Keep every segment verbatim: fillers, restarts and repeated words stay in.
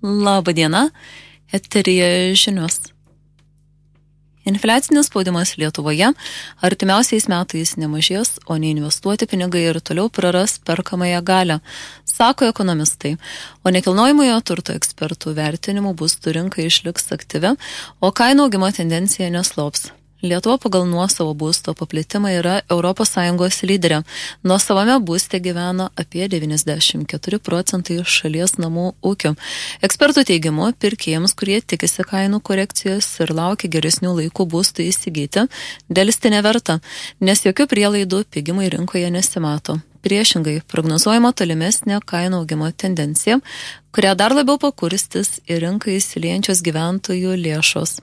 Labą dieną, eteryje žinios. Infliacinis spaudimas Lietuvoje artimiausiais metais nemažės, o neinvestuoti pinigai ir toliau praras perkamąją galią, sako ekonomistai. O nekilnojamojo turto ekspertų vertinimų būstų rinka išliks aktyvi, o kainų augimo tendencija neslops. Lietuva pagal nuosavo būsto paplitimą yra Europos Sąjungos lyderė. Nuosavame būste gyvena apie devyniasdešimt keturi procentai šalies namų ūkių. Ekspertų teigimu, pirkėjams, kurie tikisi kainų korekcijos ir laukia geresnių laikų būstų įsigyti, dėlsti neverta, nes jokių prielaidų pigimai rinkoje nesimato. Priešingai, prognozuojama tolimesnė kainų augimo tendencija, kurią dar labiau pakurstys į rinką įsiliejančios gyventojų lėšos.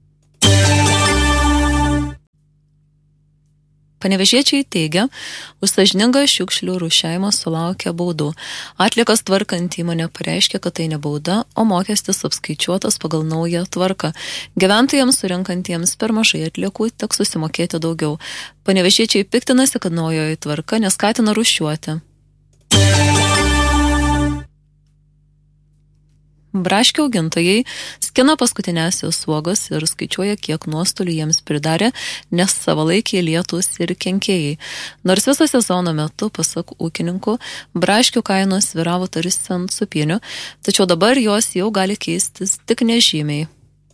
Panevėžiečiai teigia, už sąžiningą šiukšlių rūšiavimą sulaukia baudų. Atlikas tvarkant įmonė pareiškia, kad tai ne bauda, o mokestis apskaičiuotas pagal naują tvarką. Gyventojams surinkantiems per mažai atliekų teks susimokėti daugiau. Panevėžiečiai piktinasi, kad naujoji tvarka neskatina rūšiuoti. Braškių augintojai skina paskutinėsios uogos ir skaičiuoja, kiek nuostolių jiems pridarė, nes savalaikiai lietūs ir kenkėjai. Nors viso sezono metu, pasak ūkininkų, braškių kainos sviravo tarsi ant supinių, tačiau dabar jos jau gali keistis tik nežymiai.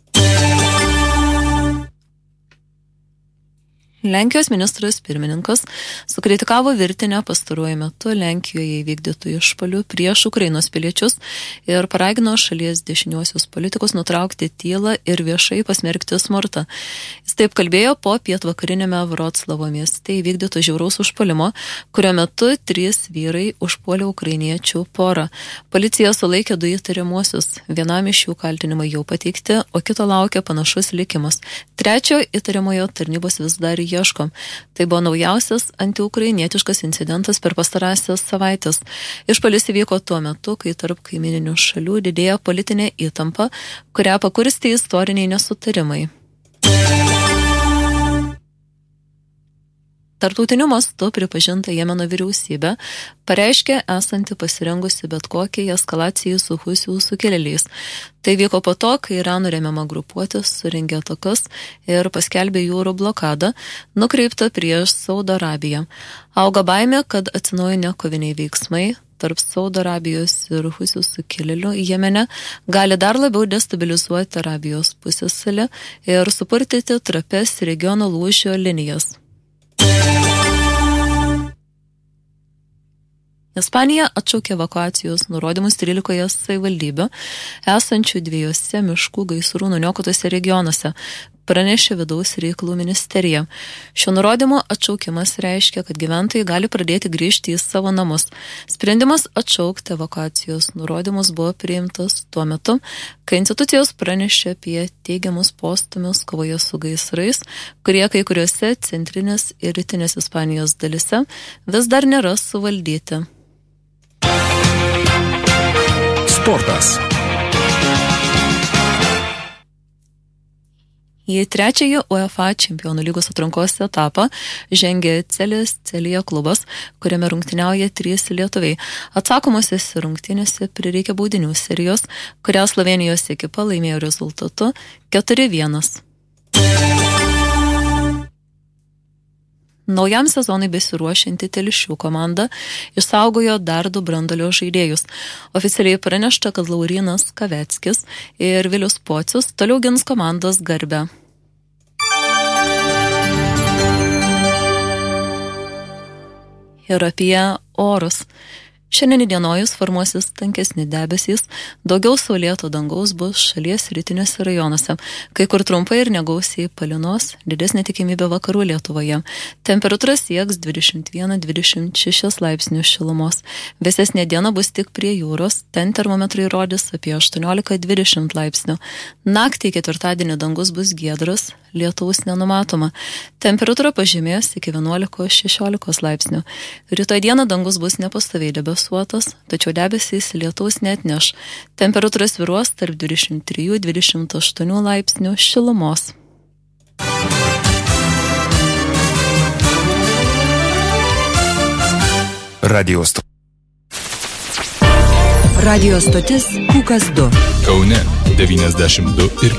Lenkijos ministras pirmininkas sukritikavo virtinę pastaruoju metu Lenkijoje įvykdytų išpuolių prieš Ukrainos piliečius ir paragino šalies dešiniuosius politikus nutraukti tylą ir viešai pasmerkti smurtą. Jis taip kalbėjo po pietvakarinėme Vroclavo mieste įvykdyto žiauraus užpuolimo, kurio metu trys vyrai užpuolė ukrainiečių porą. Policija sulaikė du įtariamuosius, vienam iš jų kaltinimai jau pateikti, o kito laukia panašus likimas. Trečio įtariamojo tarnybos vis dar ieško. Tai buvo naujausias antiukrainietiškas incidentas per pastarąsias savaitės. Išpuolis įvyko tuo metu, kai tarp kaimininių šalių didėjo politinė įtampa, kurią pakurstė istoriniai nesutarimai. Tarptautiniu mastu pripažinta Jemeno vyriausybė pareiškė esanti pasirengusi bet kokiai eskalacijai su husių sukilėliais. Tai vyko po to, kai Irano remiama grupuotė surengė atakas ir paskelbė jūrų blokadą, nukreiptą prieš Saudo Arabiją. Auga baimė, kad atsinaujinę koviniai veiksmai tarp Saudo Arabijos ir husių sukilėlių Jemene gali dar labiau destabilizuoti Arabijos pusiasalį ir supurtyti trapes regiono lūžio linijas. Ispanija atšaukė evakuacijos nurodymus trylikoje savivaldybių esančių dviejose miškų gaisrų nuniokotose regionuose, pranešė vidaus reikalų ministerija. Šio nurodymo atšaukimas reiškia, kad gyventojai gali pradėti grįžti į savo namus. Sprendimas atšaukti evakuacijos nurodymus buvo priimtas tuo metu, kai institucijos pranešė apie teigiamus postūmius kovoje su gaisrais, kurie kai kuriuose centrinės ir rytinės Ispanijos dalise vis dar nėra suvaldyti. Sportas. Į trečiąjį UEFA čempionų lygos atrankos etapą žengė Celės Celija klubas, kuriame rungtyniauja trys lietuviai. Atsakomosiose rungtynėse prireikė baudinių serijos, kurią Slovėnijos ekipa laimėjo rezultatu keturi vienas. Naujam sezonui besiruošianti Telšių komanda išsaugojo dar du branduolio žaidėjus. Oficialiai pranešta, kad Laurynas Kaveckis ir Vilius Pocius toliau gins komandos garbę. Ir apie orus. Šiandien įdienojus formuosis tankesni debesys, daugiau saulėto dangaus bus šalies rytiniuose rajonuose, kai kur trumpai ir negausiai palynos, didesnė tikimybė vakarų Lietuvoje. Temperatūra sieks dvidešimt vienas dvidešimt šeši laipsnių šilumos. Vėsesnė diena bus tik prie jūros, ten termometrai rodys apie aštuoniolika dvidešimt laipsnių. Naktį ketvirtadienį dangus bus giedras, lietaus nenumatoma. Temperatūra pažemės iki vienuolika šešiolika laipsnių. Rytoj dieną dangus bus nepastoviai debesuotas, tačiau debesys lietaus neatneš. Temperatūra svyruos tarp dvidešimt trijų dvidešimt aštuonių laipsnių šilumos. Radio sto... Radio stotis Pūkas du. Kaune devyniasdešimt du ir